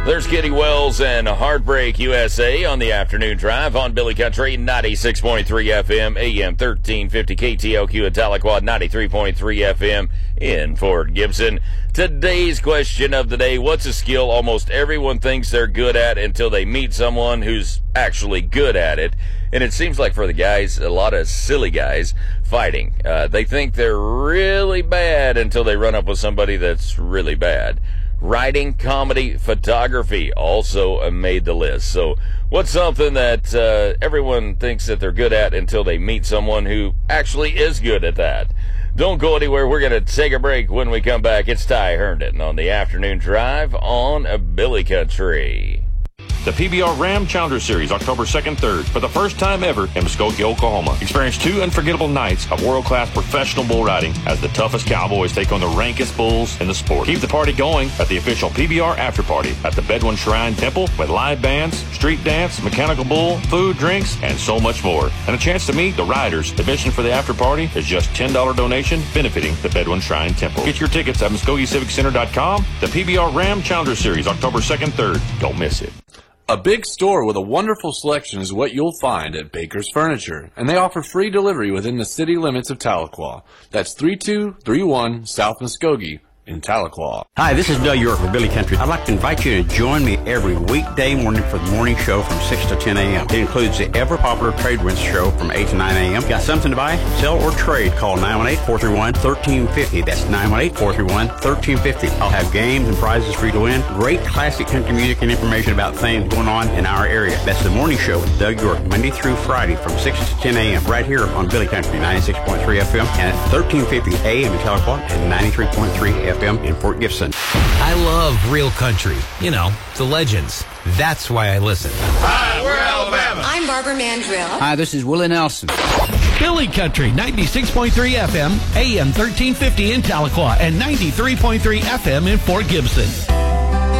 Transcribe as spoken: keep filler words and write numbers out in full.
There's Kitty Wells and Heartbreak U S A on the afternoon drive on Billy Country, ninety-six point three F M, A M thirteen fifty, K T L Q at Tahlequah, ninety-three point three F M in Fort Gibson. Today's question of the day, what's a skill almost everyone thinks they're good at until they meet someone who's actually good at it? And it seems like for the guys, a lot of silly guys, fighting. Uh, they think they're really bad until they run up with somebody that's really bad. Writing, comedy, photography also made the list. So what's something that uh, everyone thinks that they're good at until they meet someone who actually is good at that? Don't go anywhere. We're going to take a break. When we come back, it's Ty Herndon on the afternoon drive on Billy Country. The P B R Ram Challenger Series, October second, third, for the first time ever in Muskogee, Oklahoma. Experience two unforgettable nights of world-class professional bull riding as the toughest cowboys take on the rankest bulls in the sport. Keep the party going at the official P B R After Party at the Bedouin Shrine Temple with live bands, street dance, mechanical bull, food, drinks, and so much more. And a chance to meet the riders. Admission for the after party is just ten dollars donation benefiting the Bedouin Shrine Temple. Get your tickets at Muskogee Civic Center dot com. The P B R Ram Challenger Series, October second, third. Don't miss it. A big store with a wonderful selection is what you'll find at Baker's Furniture, and they offer free delivery within the city limits of Tahlequah. That's three two three one South Muskogee in Tahlequah. Hi, this is Doug York with Billy Country. I'd like to invite you to join me every weekday morning for the morning show from six to ten a.m. It includes the ever-popular Trade Winds show from eight to nine a.m. Got something to buy, sell, or trade? Call nine one eight, four three one, one three five zero. That's nine one eight, four three one, one three five zero. I'll have games and prizes for you to win. Great classic country music and information about things going on in our area. That's the morning show with Doug York, Monday through Friday from six to ten a.m. right here on Billy Country, ninety-six point three F M, and at thirteen fifty A M in Tahlequah and ninety-three point three F M in Fort Gibson. I love real country. You know, the legends. That's why I listen. Hi, we're Alabama. I'm Barbara Mandrill. Hi, this is Willie Nelson. Billy Country, ninety-six point three F M, A M thirteen fifty in Tahlequah, and ninety-three point three F M in Fort Gibson.